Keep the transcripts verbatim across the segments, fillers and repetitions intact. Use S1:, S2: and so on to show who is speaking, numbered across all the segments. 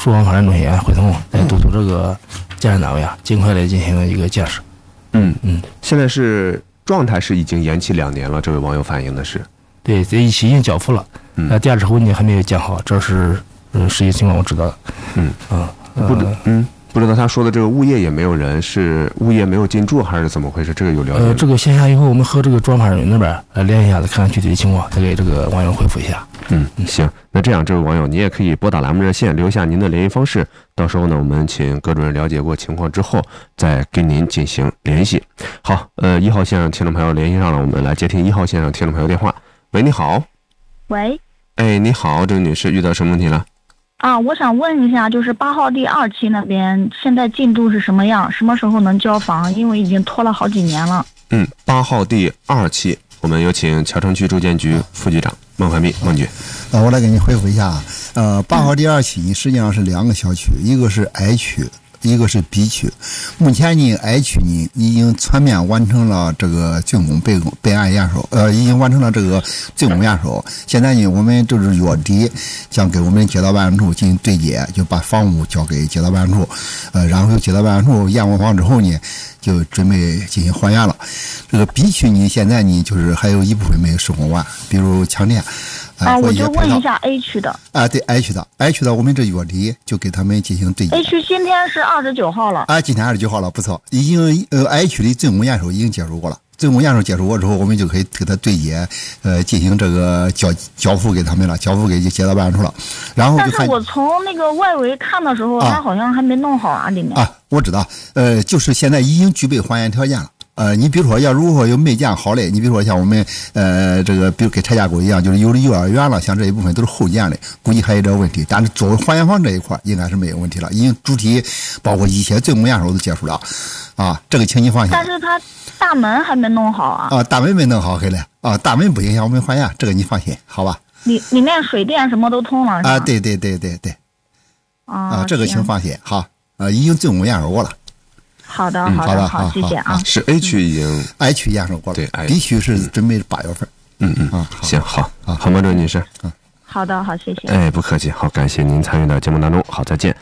S1: 住房发展中心啊会同来督促这个建设单位啊尽快来进行一个建设。
S2: 嗯嗯，现在是状态是已经延期两年了，这位网友反映的是。
S1: 对，这一期已经交付了，
S2: 嗯，
S1: 那第二之后呢还没有建好，这是嗯实际情况我知道的。
S2: 嗯
S1: 啊，
S2: 不知嗯不知道他说的这个物业也没有人，是物业没有进驻还是怎么回事？这个有了解？
S1: 呃，这个线下以后我们和这个住房发展人那边呃联系一下子，看看具体的情况，再给这个网友回复一下。
S2: 嗯，行，那这样，这位网友你也可以拨打栏目热线，留下您的联系方式，到时候呢，我们请各主任了解过情况之后，再跟您进行联系。好，呃，一号线上听众朋友联系上了，我们来接听一号线上听众朋友电话。喂，你好。
S3: 喂。
S2: 哎，你好，这位女士遇到什么问题了？
S3: 啊，我想问一下，就是八号地二期那边现在进度是什么样？什么时候能交房？因为已经拖了好几年了。
S2: 嗯，八号地二期，我们有请桥城区住建局副局长孟怀密孟局。
S4: 呃，我来给你回复一下。呃，八号地二期呢，实际上是两个小区，一个是 I 区，一个是 B 区。目前呢 ，I 区呢已经全面完成了这个竣工备工备案验收，呃，已经完成了这个竣工验收。现在呢，我们就是月底将给我们街道办事处进行对接，就把房屋交给街道办事处，呃，然后由街道办事处验完房之后呢，就准备进行还原了。这个 B 区呢，现在呢就是还有一部分没有施工完，比如强电。
S3: 啊，我就问一下 A 区的。
S4: 啊，对 I 区的 ，I 区的，我们这月底就给他们进行对接。
S3: A 区今天是二十九号了。
S4: 啊，今天二十九号了，不错，已经呃 I 区的竣工验收已经结束过了。竣工验收结束过之后，我们就可以给他对接，呃，进行这个交交付给他们了，交付给街道办事处了。然后就
S3: 但是我从那个外围看的时候，
S4: 啊、
S3: 他好像还没弄好啊，里面。
S4: 啊，我知道，呃，就是现在已经具备还原条件了。呃，你比如说，要如果有没建好嘞，你比如说像我们呃这个，比如跟拆家沟一样，就是有的幼儿园了，像这一部分都是后建的，估计还有这个问题。但是作为还原房这一块，应该是没有问题了，已经主体包括一切竣工验收都结束了，啊，这个请你放心。
S3: 但是他大门还没弄好啊。
S4: 啊，大门没弄好，黑嘞，啊，大门不影响我们还原，这个你放心，好吧？
S3: 里里面水电什么都通了。
S4: 啊，对对对对对。
S3: 啊，
S4: 啊，这个请放心，好，啊，已经竣工验收过了。
S3: 好的，
S4: 嗯、
S3: 好
S4: 的，
S3: 好，谢谢啊。
S2: 是 A 区已经
S4: I 区验收过了，
S2: 对
S4: ，B 区是准备八月份。
S2: 嗯嗯
S4: 啊，
S2: 行，好，
S4: 好，
S2: 好吗，这位女士？
S4: 嗯，
S3: 好的，好，谢谢。
S2: 哎，不客气，好，感谢您参与到节目当中，好，再见。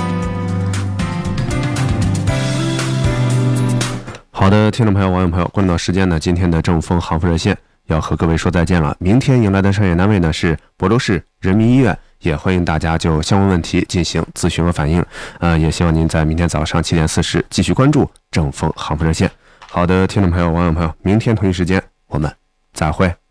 S2: 好的，听众朋友、网友朋友，关注到时间呢，今天的正风航复热线要和各位说再见了。明天迎来的上演单位呢是亳州市人民医院。也欢迎大家就相关问题进行咨询和反映，呃，也希望您在明天早上七点四十继续关注正风航复热线。好的，听众朋友、网友朋友，明天同一时间我们再会。